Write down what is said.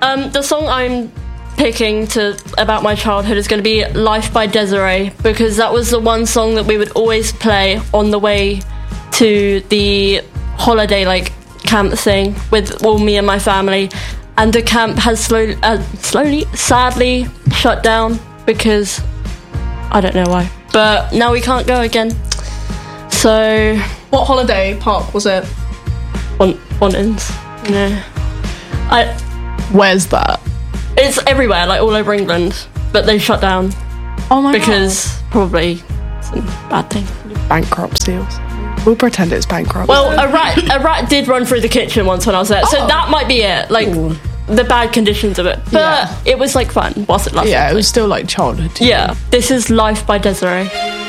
The song I'm picking about my childhood is going to be Life by Desiree, because that was the one song that we would always play on the way to the holiday camp thing with all me and my family. And the camp has sadly shut down because I don't know why, but now we can't go again. So what holiday park was it? Fontins. Where's that? It's everywhere, all over England, but they shut down. Oh my god. Because probably some bad thing. Bankruptcy or something. We'll pretend it's bankrupt. Well, a rat did run through the kitchen once when I was there, so that might be it. The bad conditions of it. But it was fun whilst it lasted. Yeah, it was still childhood. Yeah. This is Life by Desiree.